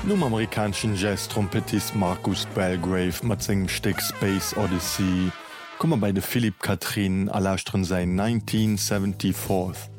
Num amerikanschen Jazz-Trompetist Marcus Belgrave mat segem Steck Space Odyssey kommmer bei de Philipp Catherine erlauschtren se 1974.